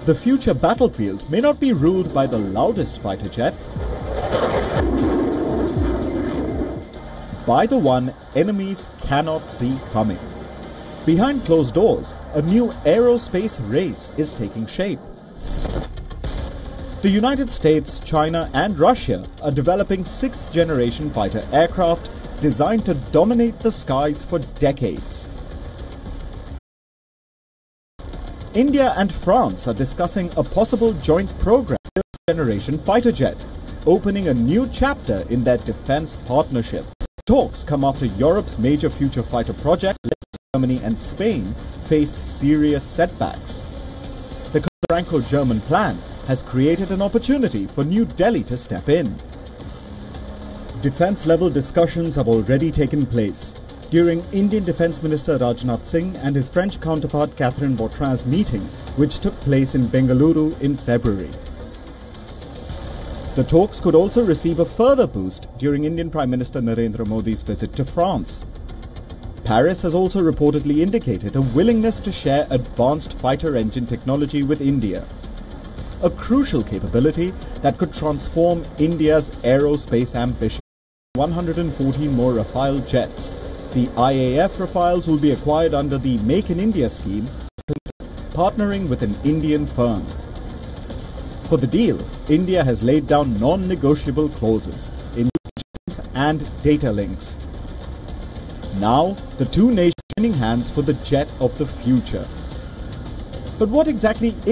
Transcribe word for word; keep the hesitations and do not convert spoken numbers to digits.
The future battlefield may not be ruled by the loudest fighter jet, by the one enemies cannot see coming. Behind closed doors, a new aerospace race is taking shape. The United States, China and Russia are developing sixth-generation fighter aircraft designed to dominate the skies for decades. India and France are discussing a possible joint program for the fifth-generation fighter jet, opening a new chapter in their defense partnership. Talks come after Europe's major future fighter project, Germany and Spain, faced serious setbacks. The Franco-German plan has created an opportunity for New Delhi to step in. Defense-level discussions have already taken place. During Indian Defence Minister Rajnath Singh and his French counterpart Catherine Vautrin's meeting, which took place in Bengaluru in February. The talks could also receive a further boost during Indian Prime Minister Narendra Modi's visit to France. Paris has also reportedly indicated a willingness to share advanced fighter engine technology with India, a crucial capability that could transform India's aerospace ambition. one hundred fourteen more Rafale jets. The I A F Rafales will be acquired under the Make in India scheme, partnering with an Indian firm. For the deal, India has laid down non-negotiable clauses in and data links. Now, the two nations are joining hands for the jet of the future. But what exactly is